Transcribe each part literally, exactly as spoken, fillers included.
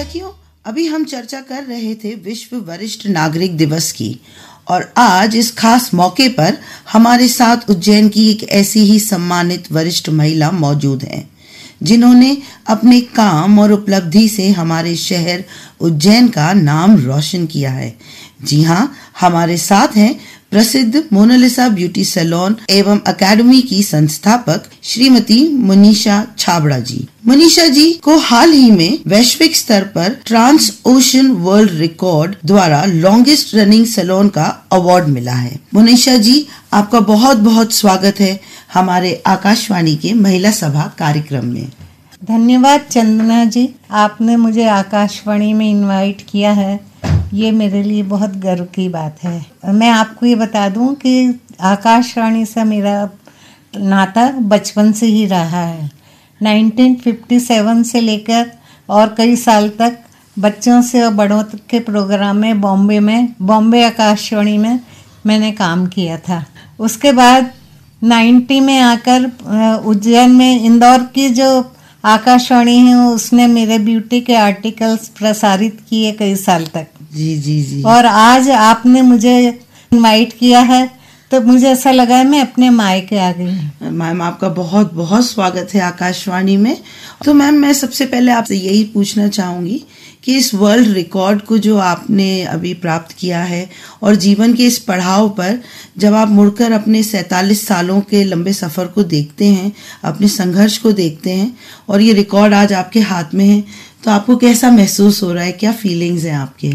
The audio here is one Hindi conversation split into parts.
सखियों, अभी हम चर्चा कर रहे थे विश्व वरिष्ठ नागरिक दिवस की, और आज इस खास मौके पर हमारे साथ उज्जैन की एक ऐसी ही सम्मानित वरिष्ठ महिला मौजूद हैं, जिन्होंने अपने काम और उपलब्धि से हमारे शहर उज्जैन का नाम रोशन किया है। जी हाँ, हमारे साथ हैं प्रसिद्ध मोनालिसा ब्यूटी सैलून एवं एकेडमी की संस्थापक श्रीमती मनीषा छाबड़ा जी। मनीषा जी को हाल ही में वैश्विक स्तर पर ट्रांस ओशन वर्ल्ड रिकॉर्ड द्वारा लॉन्गेस्ट रनिंग सैलून का अवार्ड मिला है। मनीषा जी, आपका बहुत बहुत स्वागत है हमारे आकाशवाणी के महिला सभा कार्यक्रम में। धन्यवाद चंदना जी, आपने मुझे आकाशवाणी में इनवाइट किया है, ये मेरे लिए बहुत गर्व की बात है। मैं आपको ये बता दूं कि आकाशवाणी से मेरा नाता बचपन से ही रहा है। उन्नीस सौ सत्तावन से लेकर और कई साल तक बच्चों से और बड़ों के प्रोग्राम में बॉम्बे में बॉम्बे आकाशवाणी में मैंने काम किया था। उसके बाद नब्बे में आकर उज्जैन में इंदौर की जो आकाशवाणी है उसने मेरे ब्यूटी के आर्टिकल्स प्रसारित किए कई साल तक। जी जी जी। और आज आपने मुझे इनवाइट किया है तो मुझे ऐसा लगा है मैं अपने मायके आ गई। मैम, आपका बहुत बहुत स्वागत है आकाशवाणी में। तो मैम, मैं सबसे पहले आपसे यही पूछना चाहूंगी कि इस वर्ल्ड रिकॉर्ड को जो आपने अभी प्राप्त किया है और जीवन के इस पड़ाव पर जब आप मुड़कर अपने सैंतालीस सालों के लंबे सफर को देखते हैं, अपने संघर्ष को देखते हैं और ये रिकॉर्ड आज आपके हाथ में है, तो आपको कैसा महसूस हो रहा है? क्या फीलिंग्स हैं आपके?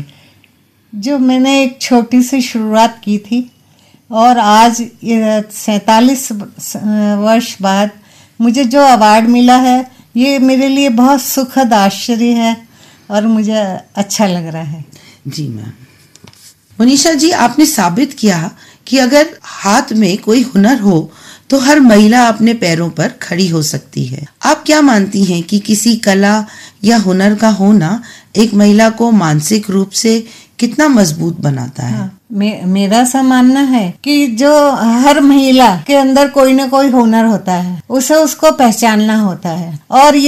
जो मैंने एक छोटी सी शुरुआत की थी और आज सैंतालीस वर्ष बाद मुझे जो अवार्ड मिला है, ये मेरे लिए बहुत सुखद आश्चर्य है और मुझे अच्छा लग रहा है। जी मैम। मनीषा जी, आपने साबित किया कि अगर हाथ में कोई हुनर हो तो हर महिला अपने पैरों पर खड़ी हो सकती है। आप क्या मानती हैं कि किसी कला या हुनर का होना एक महिला को मानसिक रूप से कितना मजबूत बनाता है? हाँ, मे, मेरा सा मानना है कि जो हर महिला के अंदर कोई ना कोई हुनर होता है, उसे उसको पहचानना होता है और ये